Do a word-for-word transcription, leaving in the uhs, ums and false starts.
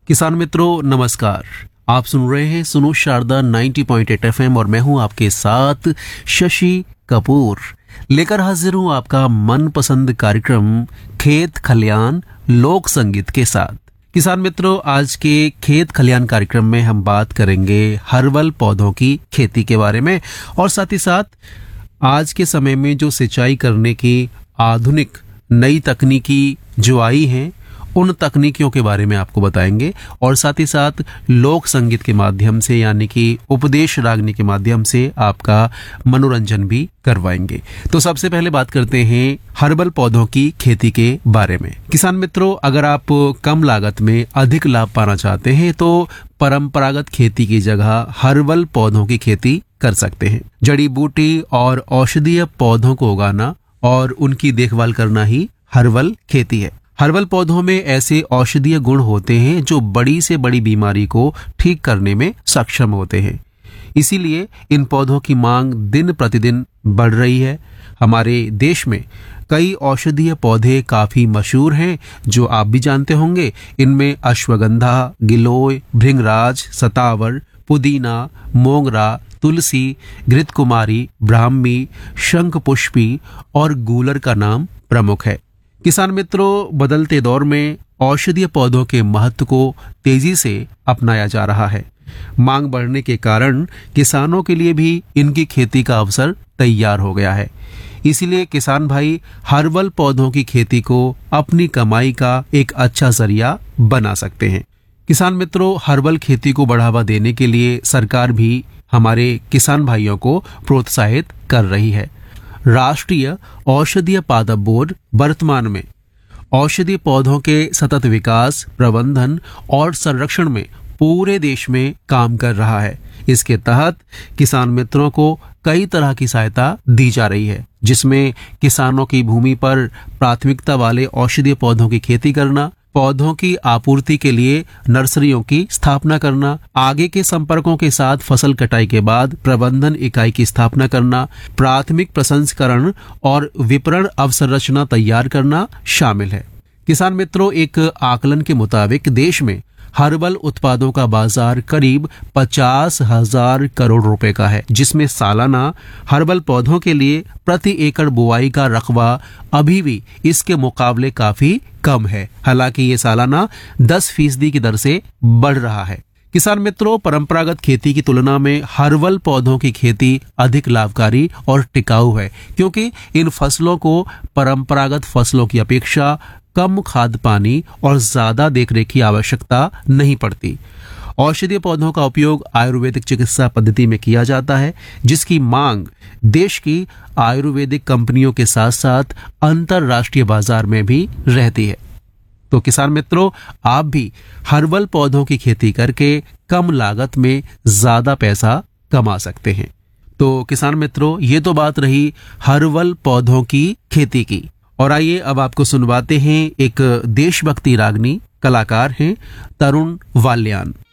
किसान मित्रों नमस्कार। आप सुन रहे हैं सुनो शारदा नब्बे पॉइंट आठ एफएम और मैं हूं आपके साथ शशि कपूर। लेकर हाजिर हूं आपका मनपसंद कार्यक्रम खेत खलियान लोक संगीत के साथ। किसान मित्रों, आज के खेत खलियान कार्यक्रम में हम बात करेंगे हर्बल पौधों की खेती के बारे में और साथ ही साथ आज के समय में जो सिंचाई करने की आधुनिक नई तकनीकी जो आई हैं उन तकनीकियों के बारे में आपको बताएंगे और साथ ही साथ लोक संगीत के माध्यम से यानी कि उपदेश रागनी के माध्यम से आपका मनोरंजन भी करवाएंगे। तो सबसे पहले बात करते हैं हर्बल पौधों की खेती के बारे में। किसान मित्रों, अगर आप कम लागत में अधिक लाभ पाना चाहते हैं तो परंपरागत खेती की जगह हर्बल पौधों की खेती कर सकते हैं। जड़ी बूटी और औषधीय पौधों को उगाना और उनकी देखभाल करना ही हर्बल खेती है। हर्बल पौधों में ऐसे औषधीय गुण होते हैं जो बड़ी से बड़ी बीमारी को ठीक करने में सक्षम होते हैं। इसीलिए इन पौधों की मांग दिन प्रतिदिन बढ़ रही है। हमारे देश में कई औषधीय पौधे काफी मशहूर हैं जो आप भी जानते होंगे। इनमें अश्वगंधा, गिलोय, भृंगराज, सतावर, पुदीना, मोगरा, तुलसी, घृतकुमारी, ब्राह्मी, शंखपुष्पी और गूलर का नाम प्रमुख है। किसान मित्रों, बदलते दौर में औषधीय पौधों के महत्व को तेजी से अपनाया जा रहा है। मांग बढ़ने के कारण किसानों के लिए भी इनकी खेती का अवसर तैयार हो गया है। इसीलिए किसान भाई हर्बल पौधों की खेती को अपनी कमाई का एक अच्छा जरिया बना सकते हैं। किसान मित्रों, हर्बल खेती को बढ़ावा देने के लिए सरकार भी हमारे किसान भाइयों को प्रोत्साहित कर रही है। राष्ट्रीय औषधीय पादप बोर्ड वर्तमान में औषधीय पौधों के सतत विकास, प्रबंधन और संरक्षण में पूरे देश में काम कर रहा है। इसके तहत किसान मित्रों को कई तरह की सहायता दी जा रही है, जिसमें किसानों की भूमि पर प्राथमिकता वाले औषधीय पौधों की खेती करना, पौधों की आपूर्ति के लिए नर्सरियों की स्थापना करना, आगे के संपर्कों के साथ फसल कटाई के बाद प्रबंधन इकाई की स्थापना करना, प्राथमिक प्रसंस्करण और विपणन अवसंरचना तैयार करना शामिल है। किसान मित्रों, एक आकलन के मुताबिक देश में हर्बल उत्पादों का बाजार करीब पचास हजार करोड़ रुपए का है, जिसमें सालाना हर्बल पौधों के लिए प्रति एकड़ बुआई का रकबा अभी भी इसके मुकाबले काफी कम है। हालांकि ये सालाना दस फीसदी की दर से बढ़ रहा है। किसान मित्रों, परंपरागत खेती की तुलना में हर्बल पौधों की खेती अधिक लाभकारी और टिकाऊ है, क्योंकि इन फसलों को परंपरागत फसलों की अपेक्षा कम खाद पानी और ज्यादा देखरेख की आवश्यकता नहीं पड़ती। औषधीय पौधों का उपयोग आयुर्वेदिक चिकित्सा पद्धति में किया जाता है, जिसकी मांग देश की आयुर्वेदिक कंपनियों के साथ साथ अंतरराष्ट्रीय बाजार में भी रहती है। तो किसान मित्रों, आप भी हर्बल पौधों की खेती करके कम लागत में ज्यादा पैसा कमा सकते हैं। तो किसान मित्रों, ये तो बात रही हर्बल पौधों की खेती की। और आइए अब आपको सुनवाते हैं एक देशभक्ति रागनी। कलाकार हैं तरुण वाल्यान।